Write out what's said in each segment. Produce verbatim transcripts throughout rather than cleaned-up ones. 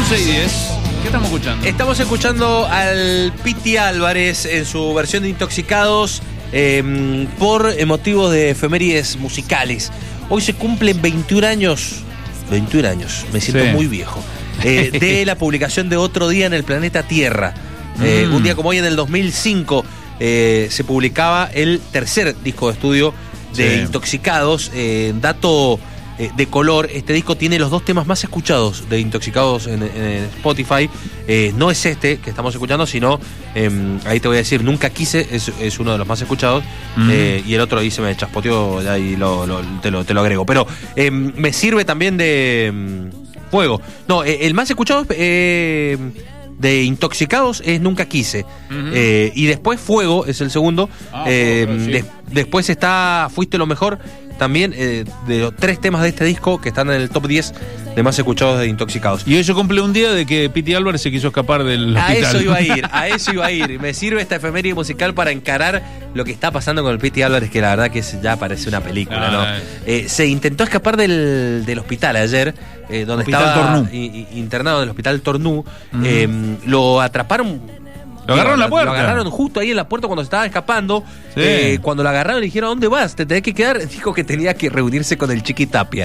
once y diez. ¿Qué estamos escuchando? Estamos escuchando al Piti Álvarez en su versión de Intoxicados eh, por motivos de efemérides musicales. Hoy se cumplen veintiún años, veintiún años, me siento Sí. muy viejo, eh, de la publicación de Otro Día en el Planeta Tierra. Eh, Mm. Un día como hoy, en el dos mil cinco, eh, se publicaba el tercer disco de estudio de Sí. Intoxicados. Eh, dato eh, de color, este disco tiene los dos temas más escuchados de Intoxicados en, en Spotify. Eh, no es este que estamos escuchando, sino, eh, ahí te voy a decir, Nunca Quise, es, es uno de los más escuchados. Mm. eh, y el otro ahí se me chaspoteó, ya ahí lo, lo- te, lo, te lo agrego. Pero eh, me sirve también de mm, Fuego. No, eh, el más escuchado eh, de Intoxicados es Nunca Quise. Ujú. Eh, y después Fuego es el segundo. Ah, Eh, Fuego, sí. des- después está Fuiste lo Mejor. También eh, de los tres temas de este disco que están en el top diez de más escuchados de Intoxicados. Y hoy se cumple un día de que Piti Álvarez se quiso escapar del A hospital. eso iba a ir, a eso iba a ir. Me sirve esta efeméride musical para encarar lo que está pasando con el Piti Álvarez, que la verdad que es- ya parece una película, Ah, ¿no? eh. Eh, se intentó escapar del, del hospital ayer, eh, donde Hospital estaba Tornú. i- i- internado del hospital Tornú. Ujú. Eh, lo atraparon. Lo agarraron en la puerta. Lo agarraron justo ahí en la puerta cuando se estaba escapando. Sí. Eh, cuando lo agarraron le dijeron, ¿a dónde vas? ¿Te tenés que quedar? Dijo que tenía que reunirse con el Chiqui Tapia.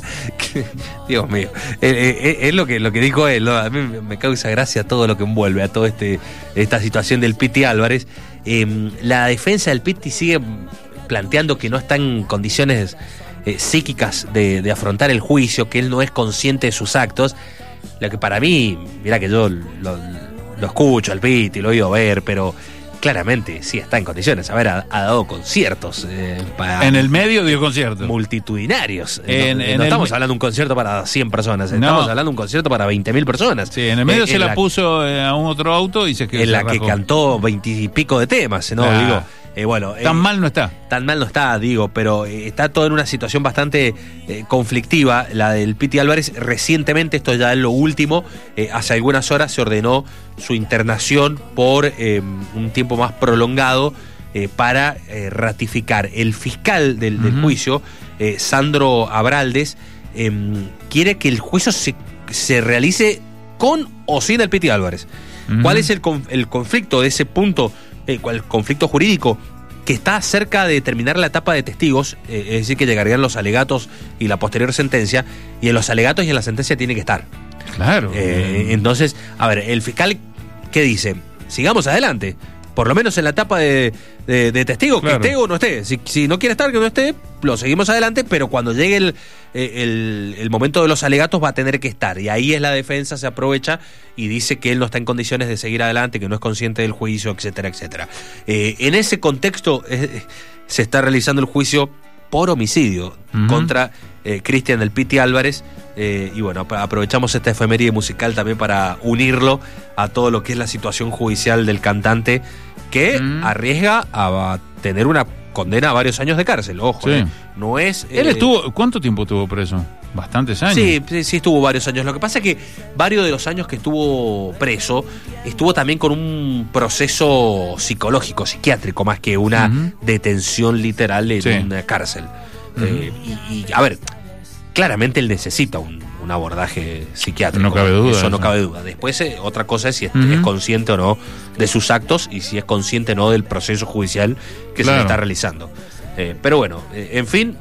Dios mío. Eh, eh, eh, es lo que, lo que dijo él, ¿no? A mí me- me causa gracia todo lo que envuelve a toda este, esta situación del Piti Álvarez. Eh, la defensa del Piti sigue planteando que no está en condiciones eh, psíquicas de, de afrontar el juicio, que él no es consciente de sus actos. Lo que para mí, mira que yo lo, lo escucho al Piti, lo he oído ver, pero claramente sí está en condiciones. A ver, ha, ha dado conciertos eh, para En el medio dio concierto. multitudinarios. En- no en no el- estamos hablando de un concierto para cien personas, No. estamos hablando de un concierto para veinte mil personas. Sí, en el medio Eh, se en la, puso eh, a un otro auto y se quedó. En la se que rajó. cantó veintipico de temas, ¿no? Ah. Digo, eh, bueno, Tan eh, mal no está. tan mal no está, digo, pero eh, está todo en una situación bastante eh, conflictiva, la del Piti Álvarez. Recientemente, esto ya es lo último, eh, hace algunas horas se ordenó su internación por eh, un tiempo más prolongado eh, para eh, ratificar. El fiscal del, del Ujú. juicio, eh, Sandro Abraldes, eh, quiere que el juicio se, se realice con o sin el Piti Álvarez. Ujú. ¿Cuál es el, conf- el conflicto de ese punto, eh, cuál- el conflicto jurídico? Que está cerca de terminar la etapa de testigos, eh, es decir, que llegarían los alegatos y la posterior sentencia, y en los alegatos y en la sentencia tiene que estar. Claro. Eh, entonces, a ver, el fiscal, ¿qué dice? Sigamos adelante, por lo menos en la etapa de, de, de testigos, Claro. que esté o no esté. Si, si no quiere estar, que no esté, lo seguimos adelante, pero cuando llegue el, eh, el, el momento de los alegatos va a tener que estar. Y ahí es la defensa, se aprovecha y dice que él no está en condiciones de seguir adelante, que no es consciente del juicio, etcétera, etcétera. Eh, en ese contexto eh, se está realizando el juicio por homicidio Ujú. contra eh, Cristian del Piti Álvarez. Eh, y bueno, ap- aprovechamos esta efeméride musical también para unirlo a todo lo que es la situación judicial del cantante, que Mm. arriesga a tener una condena a varios años de cárcel. Ojo, Sí. eh, no es... Él eh, estuvo. ¿Cuánto tiempo estuvo preso? Bastantes años. Sí, sí, sí estuvo varios años. Lo que pasa es que varios de los años que estuvo preso, estuvo también con un proceso psicológico, psiquiátrico, más que una Ujú. detención literal en Sí. una cárcel. Eh, y, y, a ver, claramente él necesita un, un abordaje psiquiátrico. No cabe duda Eso de no eso. cabe duda. Después, eh, otra cosa es si es, Ujú. es consciente o no de sus actos y si es consciente o no del proceso judicial que se Claro. le está realizando. Eh, pero bueno, eh, en fin,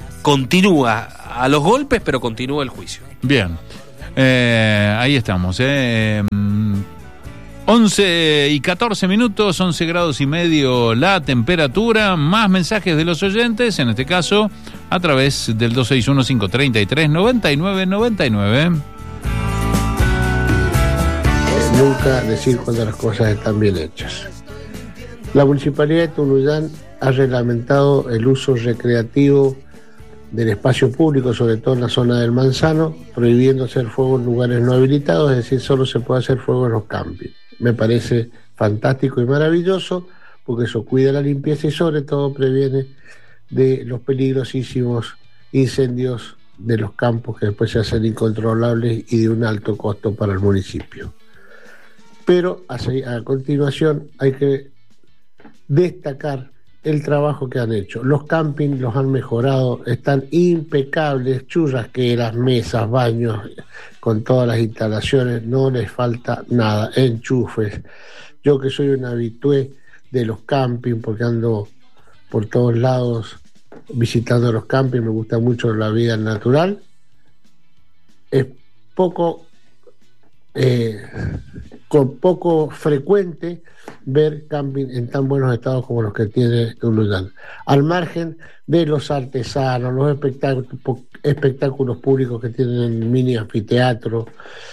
continúa a los golpes, pero continúa el juicio. Bien. Eh, ahí estamos. Eh. Mm, once y catorce minutos, once grados y medio la temperatura. Más mensajes de los oyentes, en este caso a través del dos seis uno, cinco tres tres, nueve nueve nueve nueve. Eh, nunca decir cuando las cosas están bien hechas. La Municipalidad de Tunuyán ha reglamentado el uso recreativo del espacio público, sobre todo en la zona del Manzano, prohibiendo hacer fuego en lugares no habilitados, es decir, solo se puede hacer fuego en los campings. Me parece fantástico y maravilloso, porque eso cuida la limpieza y sobre todo previene de los peligrosísimos incendios de los campos que después se hacen incontrolables y de un alto costo para el municipio. Pero a, a continuación hay que destacar el trabajo que han hecho. Los campings los han mejorado, están impecables, churrasqueras, mesas, baños, con todas las instalaciones, no les falta nada, enchufes. Yo que soy un habitué de los campings, porque ando por todos lados visitando los campings, me gusta mucho la vida natural, es poco... Eh, con poco frecuente ver camping en tan buenos estados como los que tiene Tunuyán, al margen de los artesanos, los espectáculos, espectáculos públicos que tienen el mini anfiteatro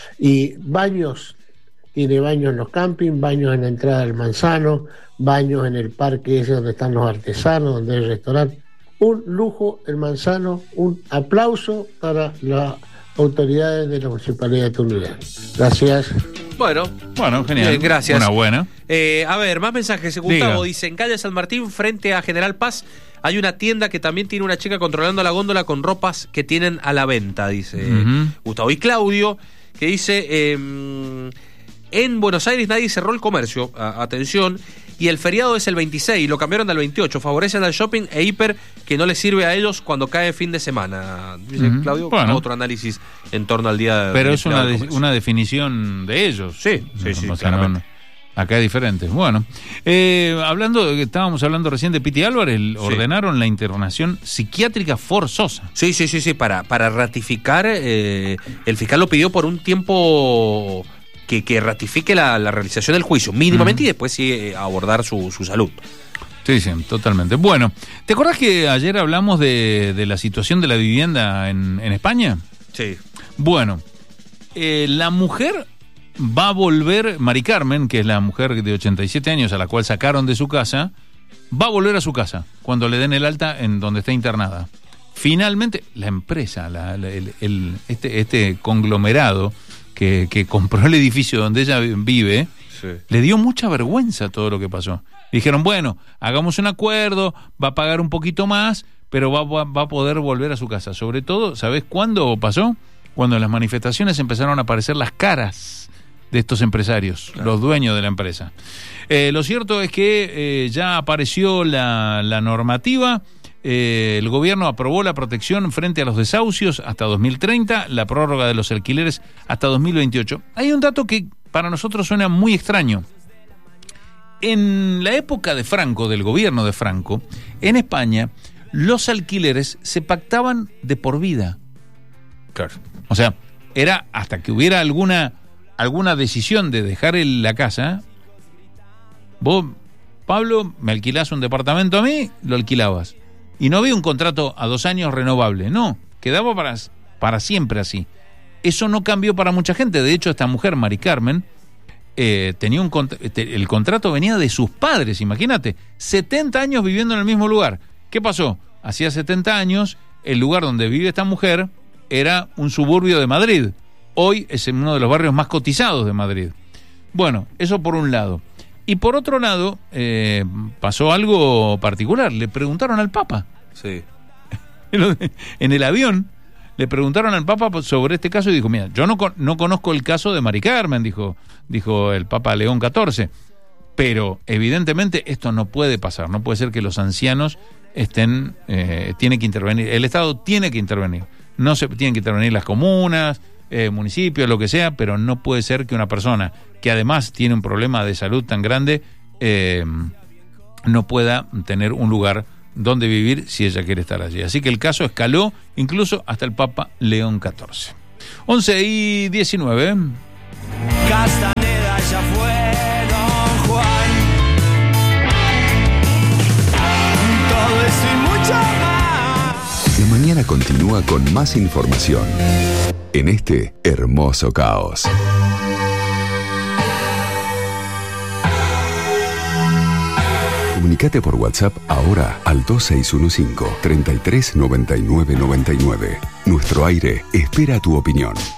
y baños. Tiene baños en los campings, baños en la entrada del Manzano, baños en el parque ese donde están los artesanos, donde hay restaurante. Un lujo el Manzano, un aplauso para la autoridades de la Municipalidad de Tunuyán. Gracias. Bueno, bueno, genial. Bien, gracias. Una buena. Eh, a ver, más mensajes. Gustavo Diga. dice, en calle San Martín, frente a General Paz, hay una tienda que también tiene una chica controlando la góndola con ropas que tienen a la venta, dice Uh-huh. Gustavo. Y Claudio, que dice, eh, en Buenos Aires nadie cerró el comercio, a- atención, y el feriado es el veintiséis, lo cambiaron al veintiocho, favorecen al shopping e hiper que no les sirve a ellos cuando cae fin de semana, dice Ujú. Claudio. Bueno. Otro análisis en torno al día Pero del es una, feriado del de- comercio. una definición de ellos. Sí, sí, sí, O sea, claramente. no- acá es diferente. Bueno, eh, hablando, estábamos hablando recién de Piti Álvarez, ordenaron la internación psiquiátrica forzosa. Sí, sí, sí, sí, para, para ratificar, eh, el fiscal lo pidió por un tiempo que, que ratifique la, la realización del juicio, mínimamente, Mm. y después sí eh, abordar su, su salud. Sí, sí, totalmente. Bueno, ¿te acordás que ayer hablamos de, de la situación de la vivienda en, en España? Sí. Bueno, eh, la mujer va a volver, Mari Carmen, que es la mujer de ochenta y siete años a la cual sacaron de su casa, va a volver a su casa cuando le den el alta en donde está internada. Finalmente, la empresa, la- la- el, el- este, este conglomerado que, que compró el edificio donde ella vive, Sí. le dio mucha vergüenza todo lo que pasó. Dijeron, bueno, hagamos un acuerdo, va a pagar un poquito más, pero va, va, va a poder volver a su casa. Sobre todo, ¿sabés cuándo pasó? Cuando en las manifestaciones empezaron a aparecer las caras de estos empresarios, Claro. los dueños de la empresa. Eh, lo cierto es que eh, ya apareció la, la normativa. Eh, el gobierno aprobó la protección frente a los desahucios hasta dos mil treinta, la prórroga de los alquileres hasta dos mil veintiocho. Hay un dato que para nosotros suena muy extraño. En la época de Franco, del gobierno de Franco, en España, los alquileres se pactaban de por vida. Claro. O sea, era hasta que hubiera alguna, alguna decisión de dejar el- la casa. Vos, Pablo, me alquilás un departamento a mí, lo alquilabas. Y no había un contrato a dos años renovable, no, quedaba para, para siempre así. Eso no cambió para mucha gente. De hecho, esta mujer, Mari Carmen, eh, tenía un cont- te- el contrato venía de sus padres, imagínate, setenta años viviendo en el mismo lugar. ¿Qué pasó? Hacía setenta años, el lugar donde vive esta mujer era un suburbio de Madrid. Hoy es uno de los barrios más cotizados de Madrid. Bueno, eso por un lado. Y por otro lado, eh, pasó algo particular. Le preguntaron al Papa, Sí. en el avión, le preguntaron al Papa sobre este caso y dijo, mira, yo no, con- no conozco el caso de Mari Carmen, dijo, dijo el Papa León catorce, pero evidentemente esto no puede pasar, no puede ser que los ancianos estén, eh, tienen que intervenir, el Estado tiene que intervenir, no se tienen que intervenir las comunas, eh, municipios, lo que sea, pero no puede ser que una persona que además tiene un problema de salud tan grande eh, no pueda tener un lugar donde vivir si ella quiere estar allí. Así que el caso escaló incluso hasta el Papa León catorce. once y diecinueve. Castaneda ya fue Don Juan. Todo eso y mucho más. La mañana continúa con más información en este hermoso caos. Comunicate por WhatsApp ahora al dos seis uno cinco, treinta y tres, noventa y nueve, noventa y nueve. Nuestro aire espera tu opinión.